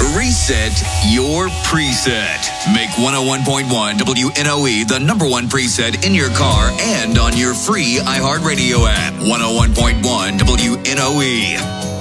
Reset your preset. Make 101.1 WNOE the number one preset in your car and on your free iHeartRadio app. 101.1 WNOE.